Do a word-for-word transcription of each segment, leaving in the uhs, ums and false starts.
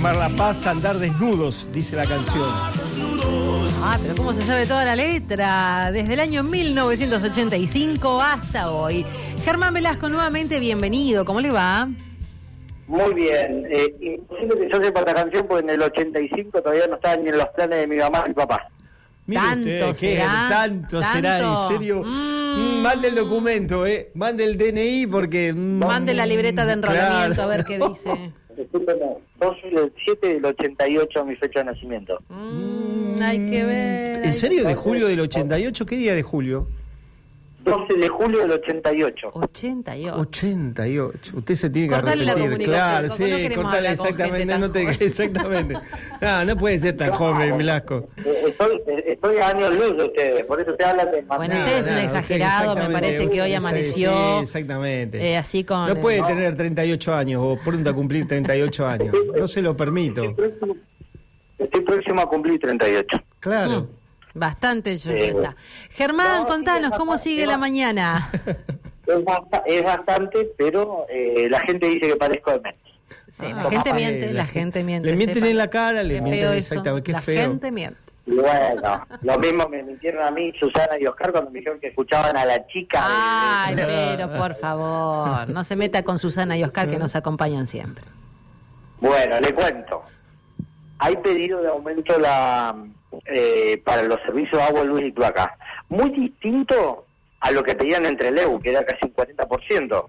quemar la paz, andar desnudos, dice la canción. Ah, pero cómo se sabe toda la letra, desde el año mil novecientos ochenta y cinco hasta hoy. Germán Velasco, nuevamente bienvenido, ¿cómo le va? Muy bien, eh, imposible que yo sepa esta canción porque en el ochenta y cinco todavía no estaba ni en los planes de mi mamá y mi papá. Mire Tanto usted, ¿qué? será, Tanto, tanto. será, en serio. Mm. Mm, mande el documento, eh. Mande el D N I porque. Mm, Mande la libreta de enrolamiento, claro. A ver qué dice. Discúlpeme, doce del siete del ochenta y ocho mi fecha de nacimiento. Mm, hay que ver. ¿En serio? ¿De julio del ochenta y ocho? ¿Qué día de julio? doce de julio del ochenta y ocho. ochenta y ocho. ochenta y ocho. Usted se tiene que Cortale la arrepentir. comunicación, Claro, Coco, sí, no queremos cortale hablar con exactamente. gente No te, tan joven. exactamente. No, no puede ser tan joven, Velasco. Eh, Estoy, eh, estoy a años luz de ustedes, por eso usted habla de... Bueno, No, usted es un no, exagerado, usted me parece que hoy sí, amaneció. Sí, exactamente. Eh, así con. No puede eh, tener treinta y ocho años o pronto a cumplir treinta y ocho años. No se lo permito. Estoy próximo, estoy próximo a cumplir treinta y ocho. Claro. Mm, bastante ya Eh, está. Germán, no, contanos, sí, ¿cómo es sigue la mañana? Es, bast- es bastante, pero eh, la gente dice que parezco de menos. Sí, Ah, la gente sí, miente, la la gente- gente miente. le mienten sepa. en la cara, le Qué mienten feo eso. exactamente, qué La feo. gente miente. Y bueno, lo mismo me mintieron a mí, Susana y Oscar, cuando me dijeron que escuchaban a la chica. de- Ay, de- pero por favor, no se meta con Susana y Oscar que nos acompañan siempre. Bueno, le cuento. Hay pedido de aumento la eh, para los servicios de agua, luz y cloaca. Muy distinto a lo que pedían entre el E U, que era casi un cuarenta por ciento.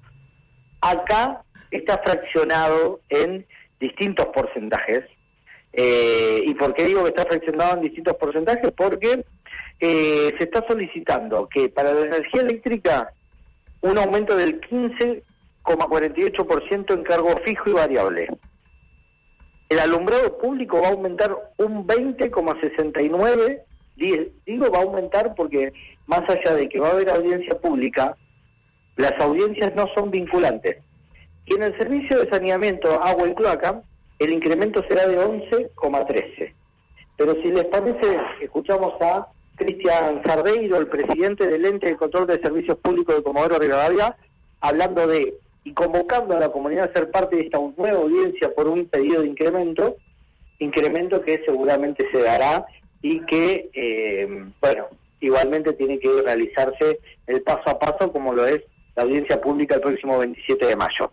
Acá está fraccionado en distintos porcentajes. Eh, ¿Y por qué digo que está fraccionado en distintos porcentajes? Porque eh, se está solicitando que para la energía eléctrica un aumento del quince coma cuarenta y ocho por ciento en cargo fijo y variable. El alumbrado público va a aumentar un veinte coma sesenta y nueve por ciento. Digo va a aumentar porque más allá de que va a haber audiencia pública, las audiencias no son vinculantes. Y en el servicio de saneamiento, agua y cloaca, el incremento será de once coma trece. Pero si les parece, escuchamos a Cristian Sardeiro, el presidente del ente de control de servicios públicos de Comodoro Rivadavia, hablando de y convocando a la comunidad a ser parte de esta nueva audiencia por un pedido de incremento, incremento que seguramente se dará y que, eh, bueno, igualmente tiene que realizarse el paso a paso como lo es la audiencia pública el próximo veintisiete de mayo.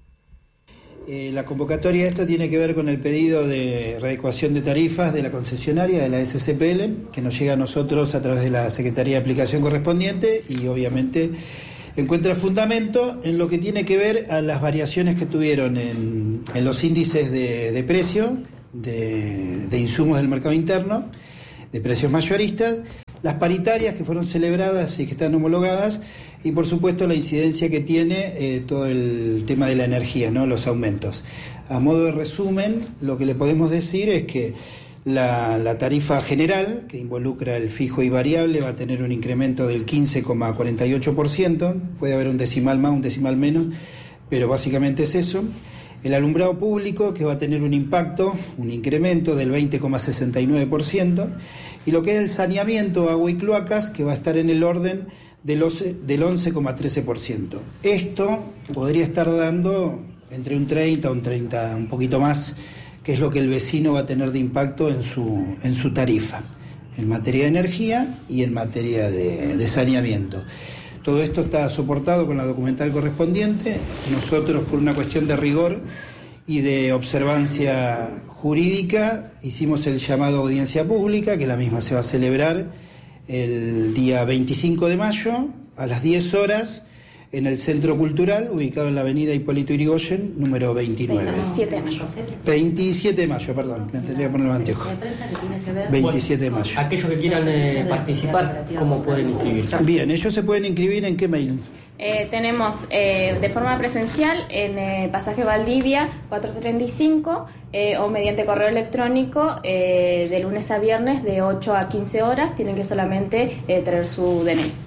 Eh, la convocatoria de esto tiene que ver con el pedido de readecuación de tarifas de la concesionaria de la S C P L, que nos llega a nosotros a través de la Secretaría de Aplicación correspondiente y obviamente encuentra fundamento en lo que tiene que ver a las variaciones que tuvieron en, en los índices de, de precio de, de insumos del mercado interno, de precios mayoristas, las paritarias que fueron celebradas y que están homologadas, y por supuesto la incidencia que tiene eh, todo el tema de la energía, ¿no? Los aumentos. A modo de resumen, lo que le podemos decir es que la, la tarifa general, que involucra el fijo y variable, va a tener un incremento del quince coma cuarenta y ocho por ciento, puede haber un decimal más, un decimal menos, pero básicamente es eso. El alumbrado público, que va a tener un impacto, un incremento del veinte coma sesenta y nueve por ciento, y lo que es el saneamiento, agua y cloacas, que va a estar en el orden del, del once coma trece por ciento. Esto podría estar dando entre un treinta, un treinta, un poquito más, que es lo que el vecino va a tener de impacto en su, en su tarifa, en materia de energía y en materia de, de saneamiento. Todo esto está soportado con la documental correspondiente. Nosotros, por una cuestión de rigor y de observancia jurídica, hicimos el llamado a audiencia pública, que la misma se va a celebrar el día veinticinco de mayo a las diez horas en el Centro Cultural, ubicado en la avenida Hipólito Yrigoyen, número veintinueve. veintisiete de mayo. veintisiete de mayo, perdón, me tendría que poner los anteojos. veintisiete de mayo. Aquellos que quieran eh, participar, ¿cómo pueden inscribirse? Bien, ellos se pueden inscribir ¿en qué mail? Eh, tenemos eh, de forma presencial en eh, Pasaje Valdivia cuatrocientos treinta y cinco eh, o mediante correo electrónico eh, de lunes a viernes de ocho a quince horas. Tienen que solamente eh, traer su D N I.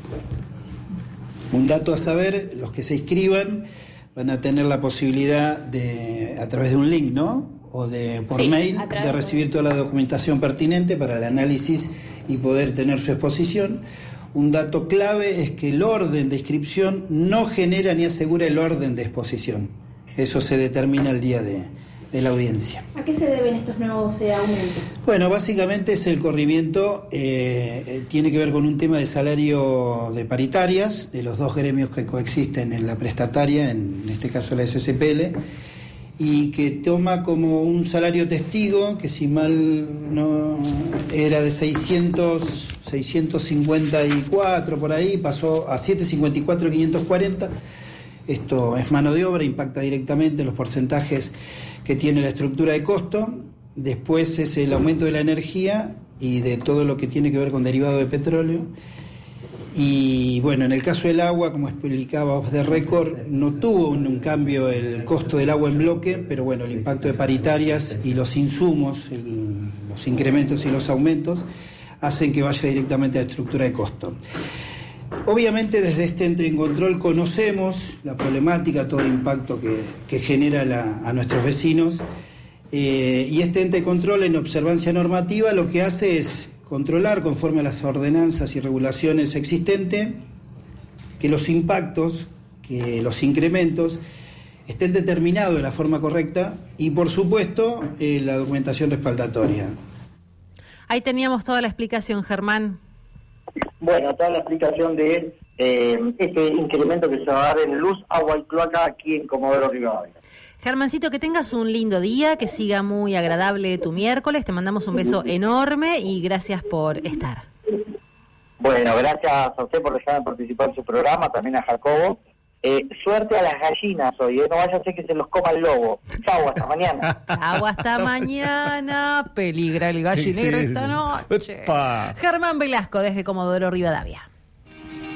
Un dato a saber, los que se inscriban van a tener la posibilidad de, a través de un link, ¿no? O de por Sí, mail, a través de recibir toda la documentación pertinente para el análisis y poder tener su exposición. Un dato clave es que el orden de inscripción no genera ni asegura el orden de exposición. Eso se determina el día de, de la audiencia. ¿A qué se deben estos nuevos eh, aumentos? Bueno, básicamente es el corrimiento, eh, tiene que ver con un tema de salario de paritarias, de los dos gremios que coexisten en la prestataria, en, en este caso la S S P L, y que toma como un salario testigo, que si mal no era de seiscientos, seiscientos cincuenta y cuatro por ahí, pasó a setecientos cincuenta y cuatro mil quinientos cuarenta. Esto es mano de obra, impacta directamente en los porcentajes que tiene la estructura de costo. Después es el aumento de la energía y de todo lo que tiene que ver con derivado de petróleo. Y bueno, en el caso del agua, como explicaba off the record, no tuvo un, un cambio el costo del agua en bloque, pero bueno, el impacto de paritarias y los insumos, el, los incrementos y los aumentos, hacen que vaya directamente a la estructura de costo. Obviamente desde este ente de control conocemos la problemática, todo el impacto que, que genera la, a nuestros vecinos, eh, y este ente de control en observancia normativa lo que hace es controlar conforme a las ordenanzas y regulaciones existentes que los impactos, que los incrementos estén determinados de la forma correcta y por supuesto eh, la documentación respaldatoria. Ahí teníamos toda la explicación, Germán. Bueno, toda la explicación de eh, este incremento que se va a dar en luz, agua y cloaca aquí en Comodoro Rivadavia. Germancito, que tengas un lindo día, que siga muy agradable tu miércoles, te mandamos un beso enorme y gracias por estar. Bueno, gracias a usted por dejarme participar en su programa, también a Jacobo. Eh, suerte a las gallinas hoy, ¿eh? No vaya a ser que se los coma el lobo. Chau, hasta mañana. Chau, hasta mañana. Peligra el gallinero Sí, esta sí. noche. Epa. Germán Velasco desde Comodoro Rivadavia.